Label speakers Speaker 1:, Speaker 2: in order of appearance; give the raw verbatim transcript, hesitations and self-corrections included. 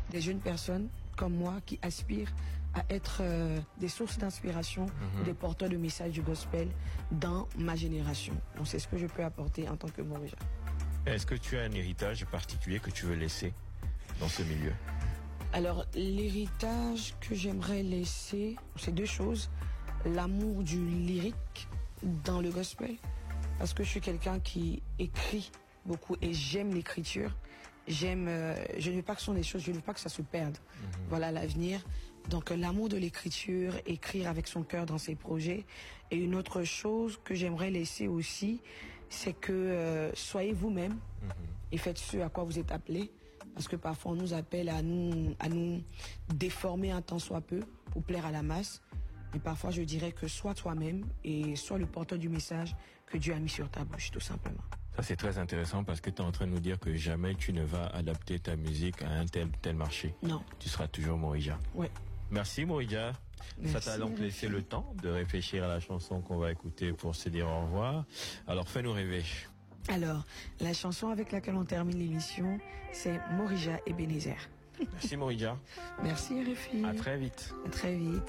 Speaker 1: des jeunes personnes comme moi qui aspirent à être euh, des sources d'inspiration, mm-hmm. des porteurs de messages du gospel dans ma génération. Donc c'est ce que je peux apporter en tant que Morija.
Speaker 2: Est-ce que tu as un héritage particulier que tu veux laisser dans ce milieu?
Speaker 1: Alors l'héritage que j'aimerais laisser, c'est deux choses. L'amour du lyrique dans le gospel, parce que je suis quelqu'un qui écrit beaucoup et j'aime l'écriture. J'aime, euh, je ne veux pas que ce sont des choses, je ne veux pas que ça se perde. Mmh. Voilà l'avenir. Donc euh, l'amour de l'écriture, écrire avec son cœur dans ses projets. Et une autre chose que j'aimerais laisser aussi, c'est que euh, soyez vous-même mmh. et faites ce à quoi vous êtes appelés. Parce que parfois on nous appelle à nous, à nous déformer un tant soit peu pour plaire à la masse. Mais parfois je dirais que sois toi-même et sois le porteur du message que Dieu a mis sur ta bouche, tout simplement.
Speaker 2: Ça c'est très intéressant parce que tu es en train de nous dire que jamais tu ne vas adapter ta musique à un tel tel marché.
Speaker 1: Non.
Speaker 2: Tu seras toujours Morija.
Speaker 1: Ouais.
Speaker 2: Merci Morija. Ça t'a donc laissé le temps de réfléchir à la chanson qu'on va écouter pour se dire au revoir. Alors fais-nous rêver.
Speaker 1: Alors, la chanson avec laquelle on termine l'émission, c'est Morija Ebenezer.
Speaker 2: Merci Morija.
Speaker 1: Merci R F I.
Speaker 2: À très vite.
Speaker 1: À très vite.